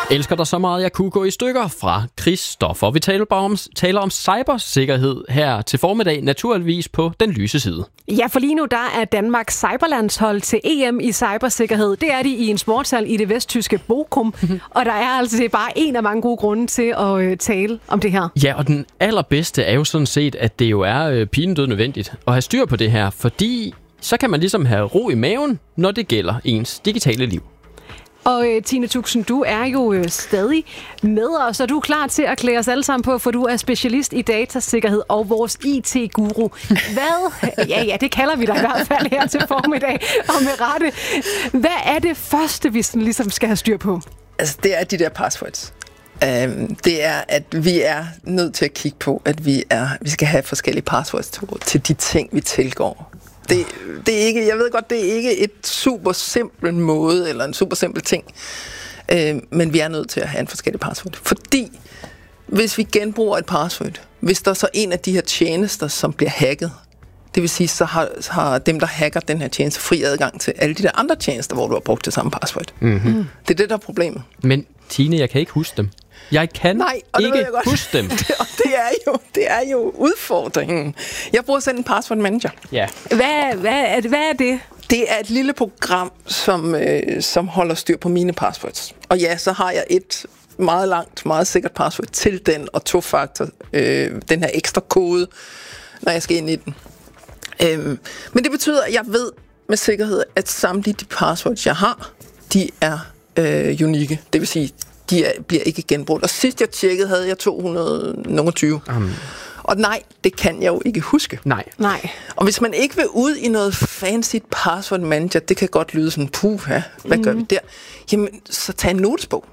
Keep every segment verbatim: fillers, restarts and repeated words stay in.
Elsker dig så meget, jeg kunne gå i stykker fra Christoffer. Vi taler, bare om, taler om cybersikkerhed her til formiddag, naturligvis på Den Lyse Side. Ja, for lige nu der er Danmarks cyberlandshold til E M i cybersikkerhed. Det er de i en sportshal i det vesttyske Bochum. Og der er altså det er bare en af mange gode grunde til at øh, tale om det her. Ja, og den allerbedste er jo sådan set, at det jo er øh, pinedød nødvendigt at have styr på det her, fordi så kan man ligesom have ro i maven, når det gælder ens digitale liv. Og øh, Tine Tuxen, du er jo øh, stadig med os, og du er klar til at klæde os alle sammen på, for du er specialist i datasikkerhed og vores I T-guru. Hvad? Ja, ja, det kalder vi dig i hvert fald her til formiddag, og med rette. Hvad er det første, vi sådan ligesom skal have styr på? Altså, det er de der passwords. Um, det er, at vi er nødt til at kigge på, at vi, er, vi skal have forskellige passwords til, til de ting, vi tilgår. Det, det er ikke, jeg ved godt, det er ikke et super simpelt måde, eller en super simpel ting, øh, men vi er nødt til at have en forskellig password. Fordi, hvis vi genbruger et password, hvis der er så en af de her tjenester, som bliver hacket, det vil sige, så har, har dem, der hacker den her tjeneste, fri adgang til alle de der andre tjenester, hvor du har brugt det samme password. Mm-hmm. Det er det, der er problemet. Men Tine, jeg kan ikke huske dem. Jeg kan Nej, ikke huske dem. Det, og det er, jo, det er jo udfordringen. Jeg bruger selv en password manager. Ja. Hvad, hvad, er det, hvad er det? Det er et lille program, som, øh, som holder styr på mine passwords. Og ja, så har jeg et meget langt, meget sikkert password til den, og to-faktor, øh, den her ekstra kode, når jeg skal ind i den. Øhm, men det betyder, at jeg ved med sikkerhed, at samtlige de passwords, jeg har, de er øh, unikke. Det vil sige, de er, bliver ikke genbrugt. Og sidst jeg tjekkede, havde jeg to hundrede og tyve. Um. Og nej, det kan jeg jo ikke huske. Nej. Nej. Og hvis man ikke vil ud i noget fancy password manager, det kan godt lyde sådan, puha, hvad mm. gør vi der? Jamen, så tag en notesbog.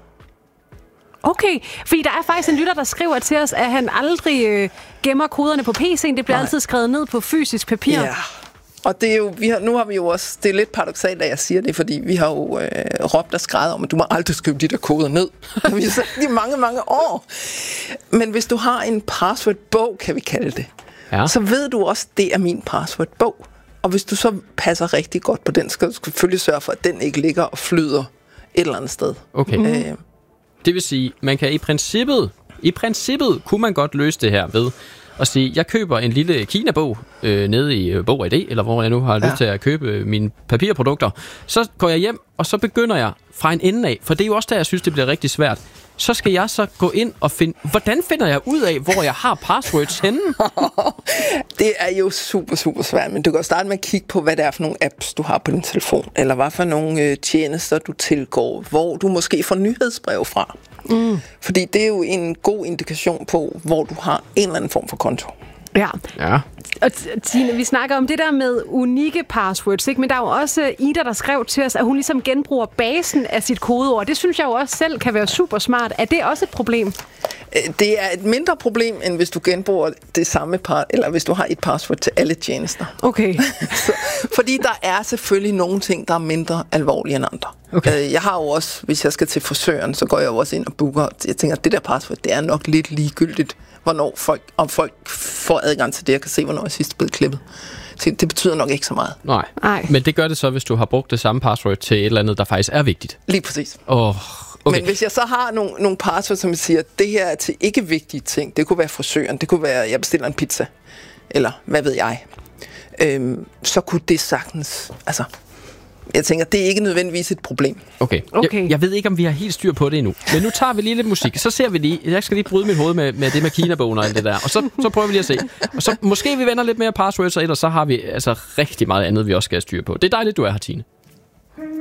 Okay, fordi der er faktisk en lytter, der skriver til os, at han aldrig øh, gemmer koderne på P C'en. Det bliver Nej. altid skrevet ned på fysisk papir. Ja, og det er jo, vi har, nu har vi jo også, det er lidt paradoksalt, at jeg siger det, fordi vi har jo øh, råbt og skrevet om, at du må aldrig skrive de der koder ned. Vi har sagt det i mange, mange år. Men hvis du har en passwordbog, kan vi kalde det, ja. Så ved du også, at det er min passwordbog. Og hvis du så passer rigtig godt på den, skal du selvfølgelig sørge for, at den ikke ligger og flyder et eller andet sted. Okay. Mm. Øh, Det vil sige, man kan i princippet, i princippet kunne man godt løse det her ved at sige, jeg køber en lille Kina-bog øh, nede i øh, Bog og I D, eller hvor jeg nu har ja. lyst til at købe mine papirprodukter. Så går jeg hjem, og så begynder jeg fra en ende af, for det er jo også der, jeg synes, det bliver rigtig svært. Så skal jeg så gå ind og finde, hvordan finder jeg ud af, hvor jeg har passwords henne? Det er jo super, super svært, men du kan starte med at kigge på, hvad det er for nogle apps, du har på din telefon, eller hvad for nogle øh, tjenester, du tilgår, hvor du måske får nyhedsbrev fra. Mm. Fordi det er jo en god indikation på, hvor du har en eller anden form for konto. Ja. Ja. Og Tine, vi snakker om det der med unikke passwords, ikke? Men der er jo også Ida, der skrev til os, at hun ligesom genbruger basen af sit kodeord. Det synes jeg jo også selv kan være super smart. Er det også et problem? Det er et mindre problem, end hvis du genbruger det samme par, eller hvis du har et password til alle tjenester. Okay. Så, fordi der er selvfølgelig nogle ting, der er mindre alvorlige end andre. Okay. Jeg har jo også, hvis jeg skal til frisøren, så går jeg jo også ind og booker. Jeg tænker, at det der password, det er nok lidt ligegyldigt, hvornår folk, om folk får adgang til det, jeg kan se, hvornår jeg sidst er blevet klippet. Så det betyder nok ikke så meget. Nej. Nej, men det gør det så, hvis du har brugt det samme password til et eller andet, der faktisk er vigtigt. Lige præcis. Oh, okay. Men hvis jeg så har nogle, nogle passwords, som siger, at det her er til ikke vigtige ting, det kunne være frisøren, det kunne være, at jeg bestiller en pizza, eller hvad ved jeg, øhm, så kunne det sagtens, altså... Jeg tænker, det er ikke nødvendigvis et problem. Okay. okay. Jeg, jeg ved ikke, om vi har helt styr på det endnu. Men nu tager vi lige lidt musik. Så ser vi lige. Jeg skal lige bryde mit hoved med, med det med Kina-bogen og alt det der. Og så, så prøver vi lige at se. Og så måske vi vender lidt mere passwords, og ellers så har vi altså rigtig meget andet, vi også skal have styr på. Det er dejligt, du er her, Tine.